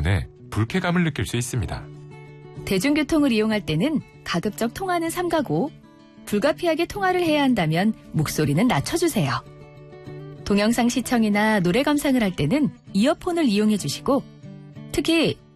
때문에 불쾌감을 느낄 수 있습니다. 대중교통을 이용할 때는 가급적 통화는 삼가고 불가피하게 통화를 해야 한다면 목소리는 낮춰주세요. 동영상 시청이나 노래 감상을 할 때는 이어폰을 이용해 주시고 특히